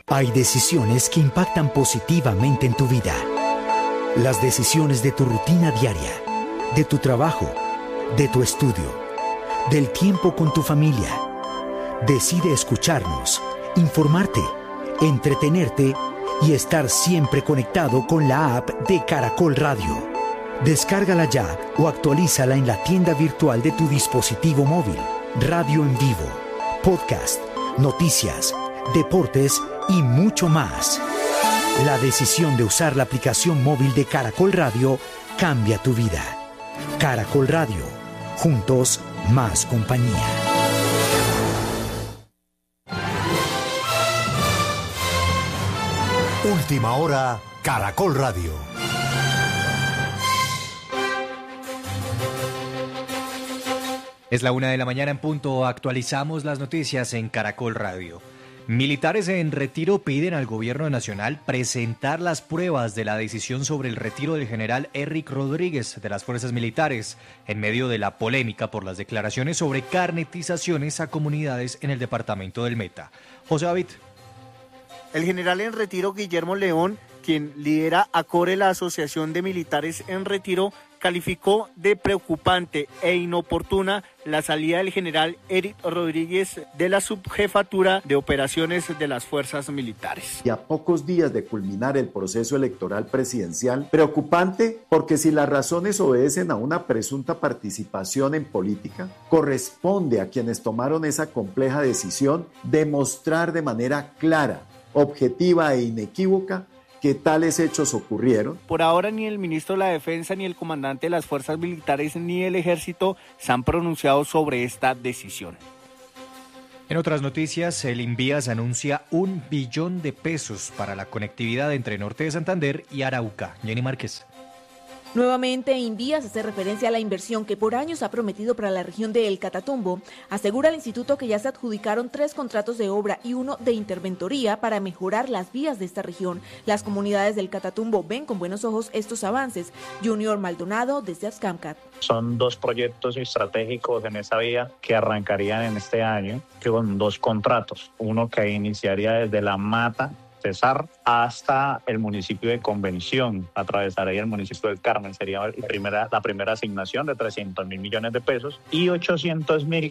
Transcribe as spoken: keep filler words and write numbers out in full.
Hay decisiones que impactan positivamente en tu vida. Las decisiones de tu rutina diaria, de tu trabajo, de tu estudio, del tiempo con tu familia. Decide escucharnos, informarte, entretenerte y estar siempre conectado con la app de Caracol Radio. Descárgala ya o actualízala en la tienda virtual de tu dispositivo móvil. Radio en vivo, podcast, noticias, deportes y mucho más. La decisión de usar la aplicación móvil de Caracol Radio cambia tu vida. Caracol Radio. Juntos, más compañía. Última hora, Caracol Radio. Es la una de la mañana en punto. Actualizamos las noticias en Caracol Radio. Militares en retiro piden al gobierno nacional presentar las pruebas de la decisión sobre el retiro del general Eric Rodríguez de las fuerzas militares, en medio de la polémica por las declaraciones sobre carnetizaciones a comunidades en el departamento del Meta. José David. El general en retiro Guillermo León, quien lidera ACORE, la Asociación de Militares en Retiro, calificó de preocupante e inoportuna la salida del general Eric Rodríguez de la subjefatura de operaciones de las fuerzas militares. Y a pocos días de culminar el proceso electoral presidencial, preocupante porque si las razones obedecen a una presunta participación en política, corresponde a quienes tomaron esa compleja decisión demostrar de manera clara, objetiva e inequívoca que tales hechos ocurrieron. Por ahora ni el ministro de la Defensa, ni el comandante de las fuerzas militares, ni el ejército se han pronunciado sobre esta decisión. En otras noticias, el Invías anuncia un billón de pesos para la conectividad entre Norte de Santander y Arauca. Jenny Márquez. Nuevamente, Invías hace referencia a la inversión que por años ha prometido para la región de El Catatumbo. Asegura el instituto que ya se adjudicaron tres contratos de obra y uno de interventoría para mejorar las vías de esta región. Las comunidades del Catatumbo ven con buenos ojos estos avances. Junior Maldonado, desde Azcamcat. Son dos proyectos estratégicos en esa vía que arrancarían en este año, con dos contratos. Uno que iniciaría desde La Mata, Cesar, hasta el municipio de Convención, atravesaría el municipio del Carmen, sería la primera, la primera asignación de trescientos mil millones de pesos y ochocientos mil